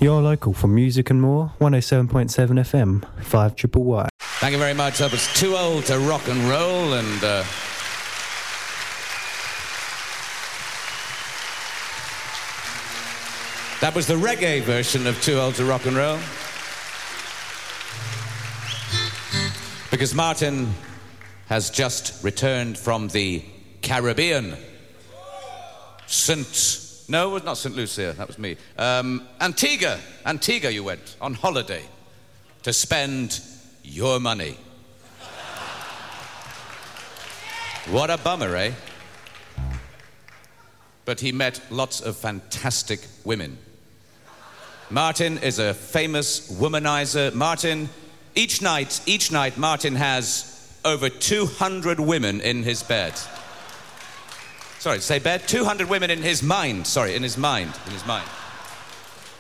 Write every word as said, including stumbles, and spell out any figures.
Your local for music and more, one oh seven point seven F M, five triple Y. Thank you very much. That was Too Old to Rock and Roll, and uh, that was the reggae version of Too Old to Rock and Roll. Because Martin has just returned from the Caribbean. Saint... No, it was not Saint Lucia, that was me. Um, Antigua. Antigua you went on holiday to spend your money. What a bummer, eh? But he met lots of fantastic women. Martin is a famous womanizer. Martin, each night, each night, Martin has over two hundred women in his bed. Sorry, say bed? two hundred women in his mind. Sorry, in his mind. In his mind.